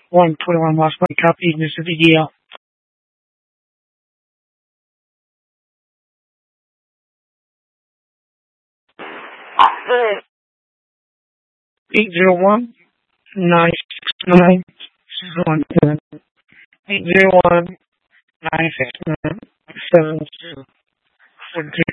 121 Lost My Copy, Mississippi DL. 801 969 801 969 7243.